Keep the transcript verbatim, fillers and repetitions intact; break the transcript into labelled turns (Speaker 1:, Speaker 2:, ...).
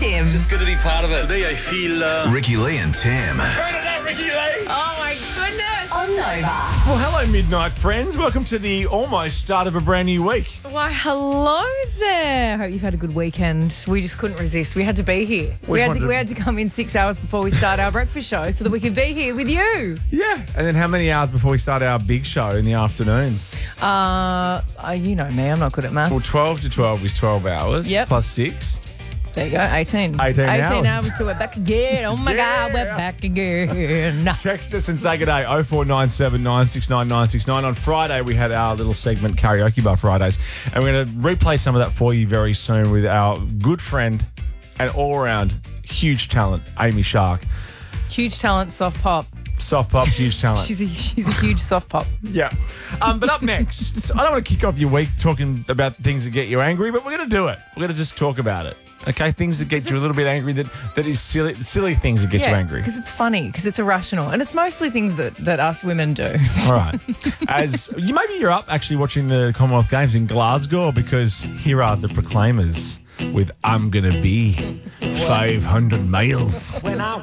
Speaker 1: Tim.
Speaker 2: Just good to be part of it. Today I feel... Uh...
Speaker 3: Ricky Lee and Tim.
Speaker 2: Turn it up, Ricky Lee!
Speaker 1: Oh, my goodness. On Nova.
Speaker 4: Well, hello, Midnight friends. Welcome to the almost start of a brand new week.
Speaker 5: Why, hello there. Hope you've had a good weekend. We just couldn't resist. We had to be here. We had to,
Speaker 4: wanted-
Speaker 5: we had to come in six hours before we start our breakfast show so that we could be here with you.
Speaker 4: Yeah. And then how many hours before we start our big show in the afternoons?
Speaker 5: Uh, uh, you know me, I'm not good at maths.
Speaker 4: Well, twelve to twelve is twelve hours.
Speaker 5: Yep.
Speaker 4: Plus six.
Speaker 5: There you go, eighteen.
Speaker 4: eighteen
Speaker 5: eighteen
Speaker 4: hours.
Speaker 5: hours till we're back again. Oh, my
Speaker 4: Yeah.
Speaker 5: God, we're back again.
Speaker 4: Text us and say good day, oh four nine seven, nine six nine, nine six nine. On Friday, we had our little segment, Karaoke Bar Fridays, and we're going to replay some of that for you very soon with our good friend and all-around huge talent, Amy Shark.
Speaker 5: Huge talent, soft pop.
Speaker 4: Soft pop, huge talent.
Speaker 5: She's a, she's a huge soft pop.
Speaker 4: Yeah. Um, but up next, I don't want to kick off your week talking about things that get you angry, but we're going to do it. We're going to just talk about it. Okay? Things that get you a little bit angry, that, that is silly silly things that get you angry.
Speaker 5: because it's funny, because it's irrational. And it's mostly things that, that us women do.
Speaker 4: All right. As you maybe you're up actually watching the Commonwealth Games in Glasgow, because here are the Proclaimers with I'm Gonna Be five hundred miles.
Speaker 6: When I